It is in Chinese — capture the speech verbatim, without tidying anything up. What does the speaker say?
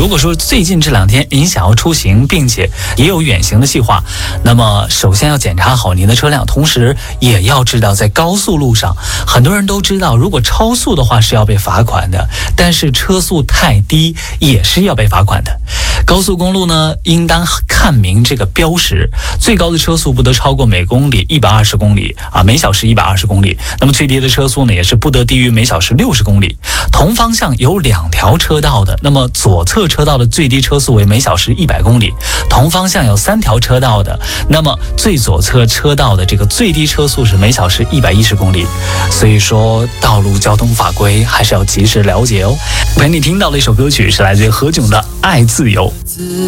如果说最近这两天您想要出行，并且也有远行的计划，那么首先要检查好您的车辆，同时也要知道在高速路上，很多人都知道如果超速的话是要被罚款的，但是车速太低也是要被罚款的。高速公路呢，应当看明这个标识，最高的车速不得超过每公里一百二十公里啊，每小时一百二十公里。那么最低的车速呢，也是不得低于每小时六十公里。同方向有两条车道的，那么左侧车道的最低车速为每小时一百公里。同方向有三条车道的，那么最左侧车道的这个最低车速是每小时一百一十公里。所以说，道路交通法规还是要及时了解哦。陪你听到的一首歌曲是来自于何炅的《爱自由》。